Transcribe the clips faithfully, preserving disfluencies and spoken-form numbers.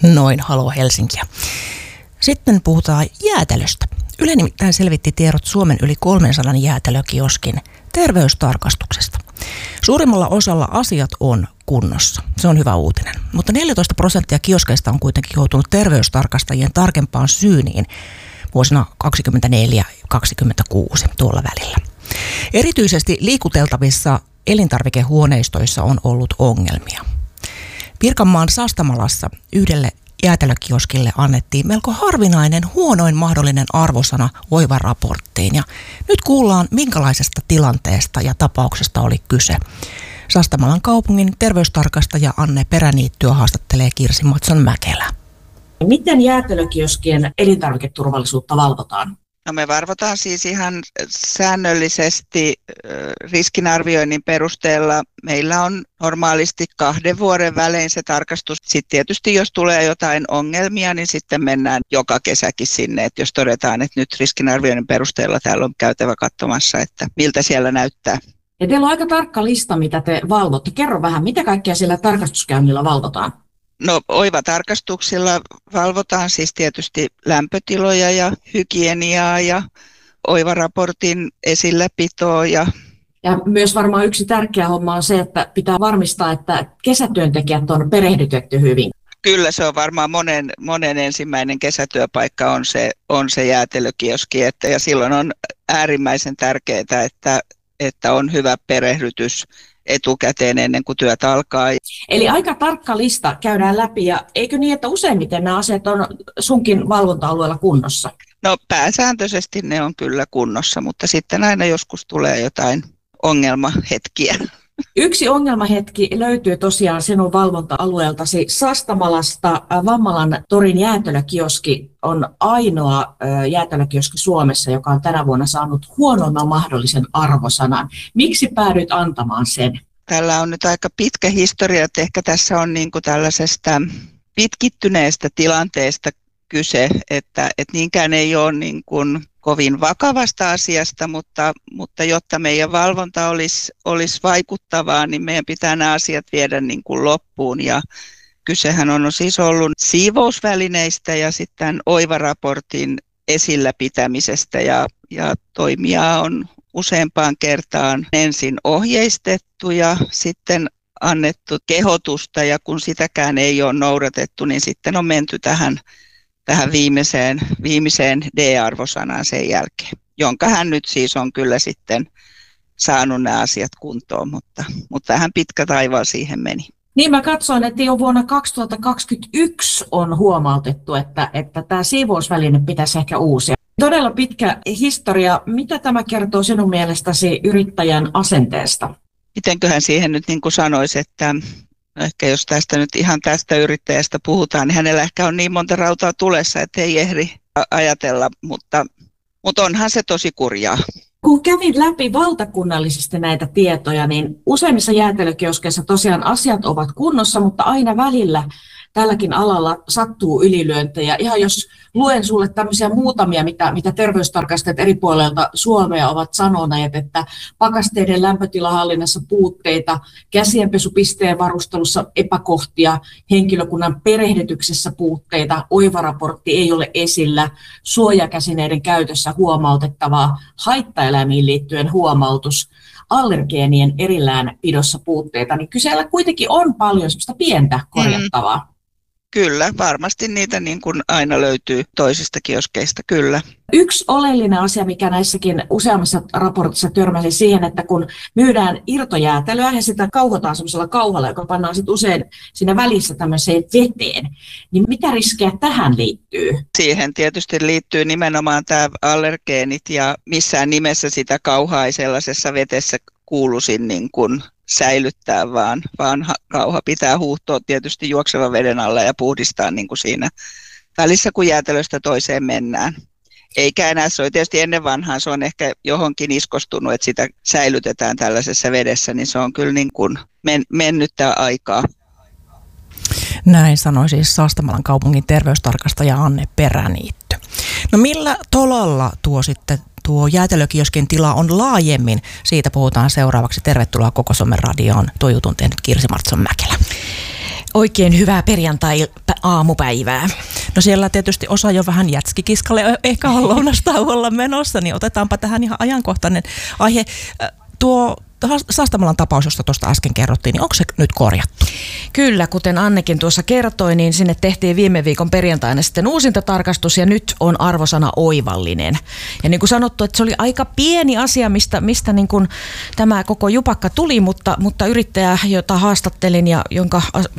Noin, haloo Helsinkiä. Sitten puhutaan jäätelöstä. Yle nimittäin selvitti tiedot Suomen yli kolmensadan jäätelökioskin terveystarkastuksesta. Suurimmalla osalla asiat on kunnossa. Se on hyvä uutinen. Mutta neljätoista prosenttia kioskeista on kuitenkin joutunut terveystarkastajien tarkempaan syyniin vuosina kaksikymmentäneljä kaksikymmentäkuusi tuolla välillä. Erityisesti liikuteltavissa elintarvikehuoneistoissa on ollut ongelmia. Pirkanmaan Sastamalassa yhdelle jäätelökioskille annettiin melko harvinainen huonoin mahdollinen arvosana Oiva-raporttiin. Ja nyt kuullaan, minkälaisesta tilanteesta ja tapauksesta oli kyse. Sastamalan kaupungin terveystarkastaja Anne Peräniittyä haastattelee Kirsi Matson-Mäkelä. Miten jäätelökioskien elintarviketurvallisuutta valvotaan? No me valvotaan siis ihan säännöllisesti riskinarvioinnin perusteella. Meillä on normaalisti kahden vuoden välein se tarkastus. Sitten tietysti jos tulee jotain ongelmia, niin sitten mennään joka kesäkin sinne. Että jos todetaan, että nyt riskinarvioinnin perusteella täällä on käytävä katsomassa, että miltä siellä näyttää. Ja teillä on aika tarkka lista, mitä te valvotte. Kerro vähän, mitä kaikkea siellä tarkastuskäynnillä valvotaan? No Oiva-tarkastuksilla valvotaan siis tietysti lämpötiloja ja hygieniaa ja Oiva-raportin esilläpitoa. Ja... ja myös varmaan yksi tärkeä homma on se, että pitää varmistaa, että kesätyöntekijät on perehdytetty hyvin. Kyllä se on varmaan monen, monen ensimmäinen kesätyöpaikka on se, on se jäätelökioski, että, ja silloin on äärimmäisen tärkeää, että, että on hyvä perehdytys etukäteen ennen kuin työt alkaa. Eli aika tarkka lista käydään läpi, ja eikö niin, että useimmiten nämä asiat on sunkin valvonta-alueella kunnossa? No pääsääntöisesti ne on kyllä kunnossa, mutta sitten aina joskus tulee jotain ongelmahetkiä. Yksi ongelmahetki löytyy tosiaan sinun valvonta-alueeltasi Sastamalasta. Vammalan torin jäätelökioski on ainoa jäätelökioski Suomessa, joka on tänä vuonna saanut huonoimman mahdollisen arvosanan. Miksi päädyit antamaan sen? Tällä on nyt aika pitkä historia, että ehkä tässä on niin kuin tällaisesta pitkittyneestä tilanteesta kyse, että, että niinkään ei ole niin kuin kovin vakavasta asiasta, mutta, mutta jotta meidän valvonta olisi, olisi vaikuttavaa, niin meidän pitää nämä asiat viedä niin kuin loppuun. Ja kysehän on siis ollut siivousvälineistä ja sitten Oiva-raportin esillä pitämisestä, ja, ja toimijaa on useampaan kertaan ensin ohjeistettu ja sitten annettu kehotusta, ja kun sitäkään ei ole noudatettu, niin sitten on menty tähän tähän viimeiseen, viimeiseen D-arvosanaan sen jälkeen, jonka hän nyt siis on kyllä sitten saanut nämä asiat kuntoon, mutta, mutta vähän pitkä taivaalla siihen meni. Niin mä katsoin, että jo vuonna kaksituhattakaksikymmentäyksi on huomautettu, että, että tämä siivousväline pitäisi ehkä uusia. Todella pitkä historia. Mitä tämä kertoo sinun mielestäsi yrittäjän asenteesta? Mitenköhän siihen nyt niin kuin sanoisi, että ehkä jos tästä nyt ihan tästä yrittäjästä puhutaan, niin hänellä ehkä on niin monta rautaa tulessa, että ei ehdi ajatella, mutta, mutta onhan se tosi kurjaa. Kun kävin läpi valtakunnallisesti näitä tietoja, niin useimmissa jäätelökioskeissa tosiaan asiat ovat kunnossa, mutta aina välillä tälläkin alalla sattuu ylilyöntejä. Ihan jos luen sulle tämmöisiä muutamia, mitä, mitä terveystarkastajat eri puolilta Suomea ovat sanoneet, että pakasteiden lämpötilahallinnassa puutteita, käsienpesupisteen varustelussa epäkohtia, henkilökunnan perehdytyksessä puutteita, Oiva-raportti ei ole esillä, suojakäsineiden käytössä huomautettavaa, haittaeläimiin liittyen huomautus, allergeenien erillään pidossa puutteita, niin kyseellä kuitenkin on paljon sellaista pientä korjattavaa. Mm. Kyllä, varmasti niitä niin kuin aina löytyy toisista kioskeista, kyllä. Yksi oleellinen asia, mikä näissäkin useammassa raportissa törmäsi siihen, että kun myydään irtojäätelöä ja sitä kauhotaan semmoisella kauhalla, joka pannaan sitten usein siinä välissä tämmöiseen veteen, niin mitä riskejä tähän liittyy? Siihen tietysti liittyy nimenomaan tämä allergeenit, ja missään nimessä sitä kauhaa ei sellaisessa vetessä kuuluisin niin kuin säilyttää, vaan, vaan kauha pitää huuhtoa tietysti juoksevan veden alla ja puhdistaa niin kuin siinä välissä, kun jäätelöstä toiseen mennään. Eikä enää, se oli tietysti ennen vanhaan, se on ehkä johonkin iskostunut, että sitä säilytetään tällaisessa vedessä, niin se on kyllä niin kuin men, mennyttä aikaa. Näin sanoi siis Sastamalan kaupungin terveystarkastaja Anne Peräniitty. No millä tolalla tuo sitten tuo jäätelökioskin tila on laajemmin? Siitä puhutaan seuraavaksi. Tervetuloa Koko Suomen radioon. Tuo jutun tehnyt Kirsi Matson-Mäkelä. Oikein hyvää perjantai-aamupäivää. No siellä tietysti osa jo vähän jätskikiskalle ehkä on lounastauolla menossa, niin otetaanpa tähän ihan ajankohtainen aihe. Tuo Saastamalan tapaus, josta tuosta äsken kerrottiin, niin onko se nyt korjattu? Kyllä, kuten Annekin tuossa kertoi, niin sinne tehtiin viime viikon perjantaina sitten uusintatarkastus ja nyt on arvosana oivallinen. Ja niin kuin sanottu, että se oli aika pieni asia, mistä, mistä niin kuin tämä koko jupakka tuli, mutta, mutta yrittäjä, jota haastattelin ja jonka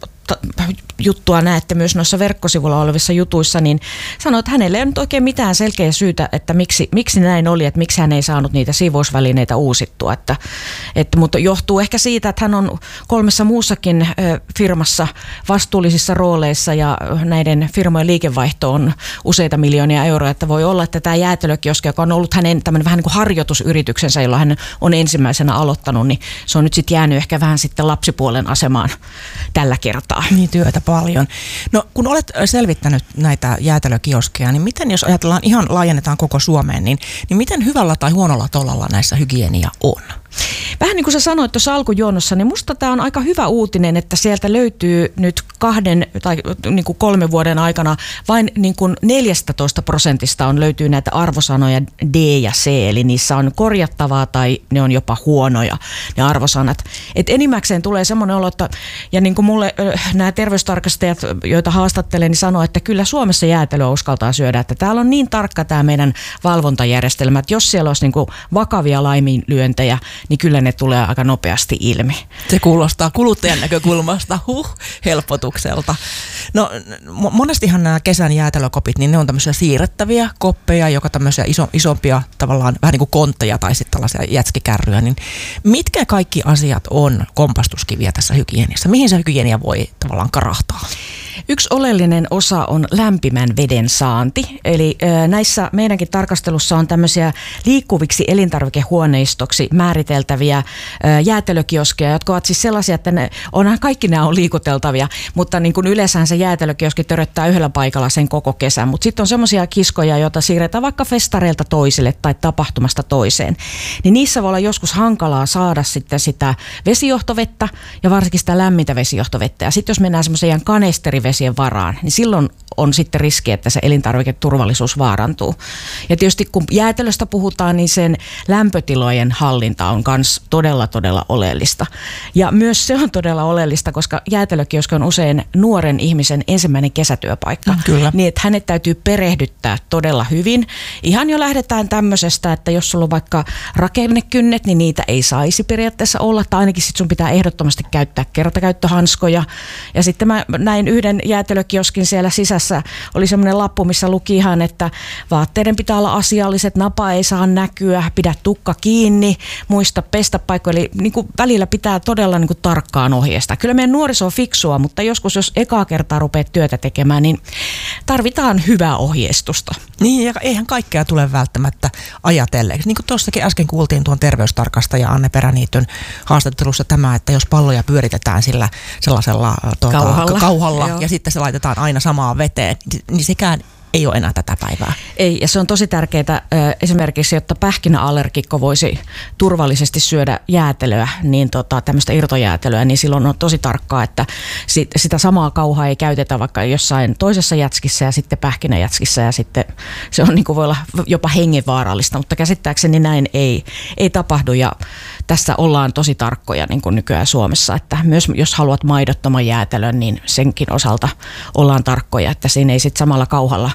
juttua näette myös noissa verkkosivuilla olevissa jutuissa, niin sanoi, että hänelle ei nyt oikein mitään selkeä syytä, että miksi, miksi näin oli, että miksi hän ei saanut niitä siivousvälineitä uusittua. Että, että, mutta johtuu ehkä siitä, että hän on kolmessa muussakin firmassa vastuullisissa rooleissa ja näiden firmojen liikevaihto on useita miljoonia euroa, että voi olla, että tämä jäätelökioski, joka on ollut hänen tämmöinen vähän niin kuin harjoitusyrityksensä, jolla hän on ensimmäisenä aloittanut, niin se on nyt sitten jäänyt ehkä vähän sitten lapsipuolen asemaan tällä kertaa. Niin, työtä paljon. No kun olet selvittänyt näitä jäätelökioskeja, niin miten jos ajatellaan ihan laajennetaan koko Suomeen, niin, niin miten hyvällä tai huonolla tolalla näissä hygienia on? Vähän niin kuin sä sanoit tuossa alkujuonnossa, niin musta tämä on aika hyvä uutinen, että sieltä löytyy nyt kahden tai niin kuin kolmen vuoden aikana vain niin kuin neljätoista prosentista on löytyy näitä arvosanoja D ja C, eli niissä on korjattavaa tai ne on jopa huonoja ne arvosanat. Et enimmäkseen tulee semmoinen olo, että ja niin kuin mulle nämä terveystarkastajat, joita haastattelen, niin sanoo, että kyllä Suomessa jäätelöä uskaltaa syödä, että täällä on niin tarkka tämä meidän valvontajärjestelmä, että jos siellä olisi niin kuin vakavia laiminlyöntejä, niin kyllä ne tulee aika nopeasti ilmi. Se kuulostaa kuluttajan näkökulmasta huh, helpotukselta. No monestihan nämä kesän jäätelökopit, niin ne on tämmöisiä siirrettäviä koppeja, joka tämmöisiä iso, isompia tavallaan vähän niin kuin kontteja tai sitten tällaisia jätskikärryjä. Niin mitkä kaikki asiat on kompastuskiviä tässä hygieniassa? Mihin se hygienia voi tavallaan karahtaa? Yksi oleellinen osa on lämpimän veden saanti, eli ö, näissä meidänkin tarkastelussa on tämmöisiä liikkuviksi elintarvikehuoneistoksi määriteltäviä ö, jäätelökioskeja, jotka ovat siis sellaisia, että ne, onhan kaikki nämä on liikuteltavia, mutta niin kuin yleensä se jäätelökioski töröttää yhdellä paikalla sen koko kesän, mutta sitten on semmoisia kiskoja, joita siirretään vaikka festareilta toiselle tai tapahtumasta toiseen, niin niissä voi olla joskus hankalaa saada sitten sitä vesijohtovettä ja varsinkin sitä lämmintä vesijohtovettä, ja sitten jos mennään semmoiseen kanesterivesien varaan, niin silloin on sitten riski, että se elintarviketurvallisuus vaarantuu. Ja tietysti kun jäätelöstä puhutaan, niin sen lämpötilojen hallinta on myös todella, todella oleellista. Ja myös se on todella oleellista, koska jäätelökioski on usein nuoren ihmisen ensimmäinen kesätyöpaikka. Kyllä. Niin, että hänet täytyy perehdyttää todella hyvin. Ihan jo lähdetään tämmöisestä, että jos sulla on vaikka rakennekynnet, niin niitä ei saisi periaatteessa olla, tai ainakin sit sun pitää ehdottomasti käyttää kertakäyttöhanskoja. Ja sitten mä näin yhden jäätelökioskin siellä sisässä, oli semmoinen lappu, missä luki ihan, että vaatteiden pitää olla asialliset, napa ei saa näkyä, pidä tukka kiinni, muista pestä paikkoja. Eli niin kuin välillä pitää todella niin kuin tarkkaan ohjeistaa. Kyllä meidän nuoriso on fiksua, mutta joskus jos ekaa kertaa rupeat työtä tekemään, niin tarvitaan hyvää ohjeistusta. Niin, ja eihän kaikkea tule välttämättä ajatelleeksi. Niin kuin tuossakin äsken kuultiin tuon terveystarkastaja Anne Peräniityn haastattelussa tämä, että jos palloja pyöritetään sillä sellaisella tuota, kauhalla, kauhalla ja sitten se laitetaan aina samaan veteen, niin sekään ei ole enää tätä päivää. Ei, ja se on tosi tärkeää esimerkiksi, jotta pähkinäallergikko voisi turvallisesti syödä jäätelöä, niin tota, tämmöistä irtojäätelöä, niin silloin on tosi tarkkaa, että sit, sitä samaa kauhaa ei käytetä vaikka jossain toisessa jätskissä ja sitten pähkinäjätskissä, ja sitten se on, niin kuin voi olla jopa hengenvaarallista, mutta käsittääkseni näin ei, ei tapahdu, ja tässä ollaan tosi tarkkoja niin kuin nykyään Suomessa, että myös jos haluat maidottoman jäätelön, niin senkin osalta ollaan tarkkoja, että siinä ei sitten samalla kauhalla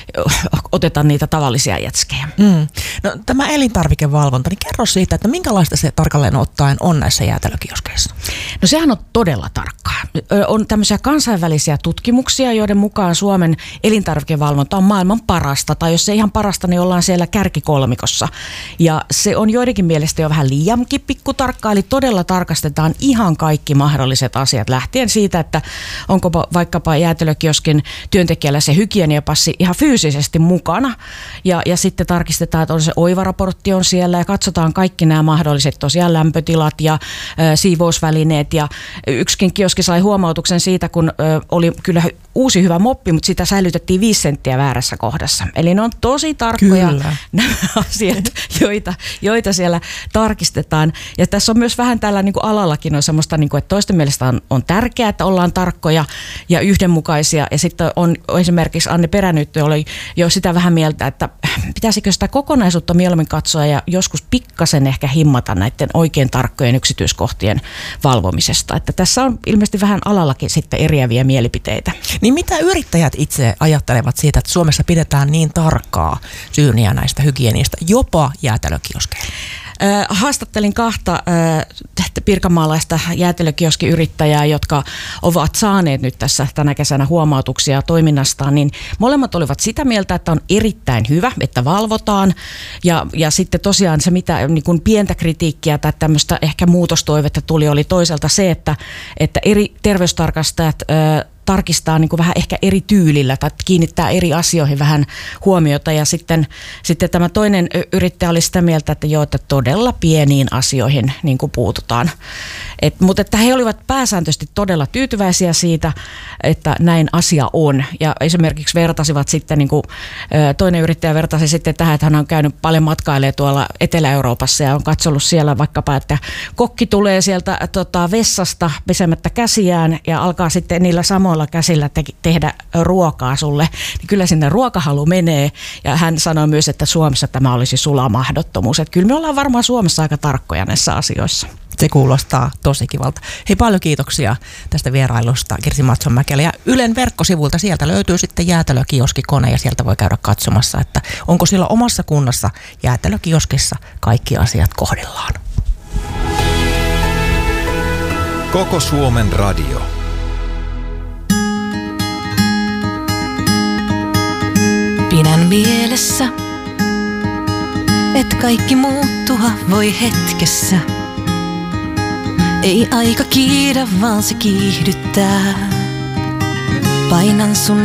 oteta niitä tavallisia jätskejä. Mm. No, tämä elintarvikevalvonta, niin kerro siitä, että minkälaista se tarkalleen ottaen on näissä jäätelökioskeissa? No sehän on todella tarkkaa. On tämmöisiä kansainvälisiä tutkimuksia, joiden mukaan Suomen elintarvikevalvonta on maailman parasta, tai jos se ihan parasta, niin ollaan siellä kärkikolmikossa. Ja se on joidenkin mielestä jo vähän liiankin pikkutarkkaa, eli todella tarkastetaan ihan kaikki mahdolliset asiat, lähtien siitä, että onko vaikkapa jäätelökioskin työntekijällä se hygieniapassi ihan fyysisesti mukana, ja, ja sitten tarkistetaan, että on se oivaraportti on siellä, ja katsotaan kaikki nämä mahdolliset tosiaan lämpötilat ja ö, siivousvälineet, ja yksikin kioski sai huomautuksen siitä, kun ö, oli kyllä uusi hyvä moppi, mutta sitä säilytettiin viisi senttiä väärässä kohdassa. Eli ne on tosi tarkkoja Kyllä. nämä asiat, joita, joita siellä tarkistetaan. Ja tässä on myös vähän tällä niin kuin alallakin on semmoista, niin kuin, että toisten mielestä on, on tärkeää, että ollaan tarkkoja ja yhdenmukaisia. Ja sitten on esimerkiksi Anne Peränyyttö oli jo sitä vähän mieltä, että pitäisikö sitä kokonaisuutta mieluummin katsoa ja joskus pikkasen ehkä himmata näiden oikein tarkkojen yksityiskohtien valvomisesta. Että tässä on ilmeisesti vähän alallakin sitten eriäviä mielipiteitä. Niin mitä yrittäjät itse ajattelevat siitä, että Suomessa pidetään niin tarkkaa syyniä näistä hygienistä, jopa jäätelökioskeilla? Haastattelin kahta pirkanmaalaista jäätelökioskiyrittäjää, jotka ovat saaneet nyt tässä tänä kesänä huomautuksia toiminnastaan, niin molemmat olivat sitä mieltä, että on erittäin hyvä, että valvotaan. Ja, ja sitten tosiaan se, mitä niin kuin pientä kritiikkiä tai tämmöistä ehkä muutostoivetta tuli, oli toisaalta se, että, että eri terveystarkastajat tarkistaa niin kuin vähän ehkä eri tyylillä tai kiinnittää eri asioihin vähän huomiota. Ja sitten, sitten tämä toinen yrittäjä oli sitä mieltä, että joo, että todella pieniin asioihin niin kuin puututaan. Et, mutta että he olivat pääsääntöisesti todella tyytyväisiä siitä, että näin asia on. Ja esimerkiksi vertasivat sitten, niin kuin, toinen yrittäjä vertasi sitten tähän, että hän on käynyt paljon matkailemaan tuolla Etelä-Euroopassa ja on katsonut siellä vaikkapa, että kokki tulee sieltä tota, vessasta pesemättä käsiään ja alkaa sitten niillä samoilla käsillä te- tehdä ruokaa sulle, niin kyllä sinne ruokahalu menee. Ja hän sanoi myös, että Suomessa tämä olisi sula mahdottomuus. Että kyllä me ollaan varmaan Suomessa aika tarkkoja näissä asioissa. Se kuulostaa tosi kivalta. Hei, paljon kiitoksia tästä vierailusta Kirsi Matson-Mäkelä. Ja Ylen verkkosivulta sieltä löytyy sitten jäätelökioskikone ja sieltä voi käydä katsomassa, että onko siellä omassa kunnassa jäätelökioskissa kaikki asiat kohdillaan. Koko Suomen radio. Pidän mielessä, et kaikki muuttua voi hetkessä. Ei aika kiidä, vaan se kiihdyttää. Painan sun